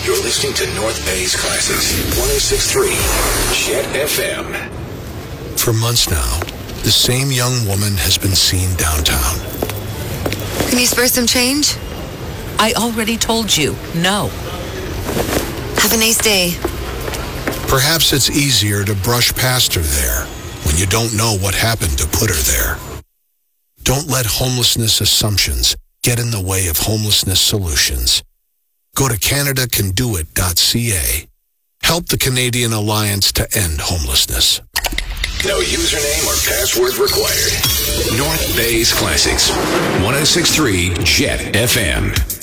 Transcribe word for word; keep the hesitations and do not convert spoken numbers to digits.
You're listening to North Bay's Classics, one oh six point three Jet F M. For months now, the same young woman has been seen downtown. Can you spare some change? I already told you, no. Have a nice day. Perhaps it's easier to brush past her there when you don't know what happened to put her there. Don't let homelessness assumptions get in the way of homelessness solutions. Go to Canada Can Do It dot C A. Help the Canadian Alliance to End Homelessness. No username or password required. North Bay's Classics, one oh six point three Jet F M.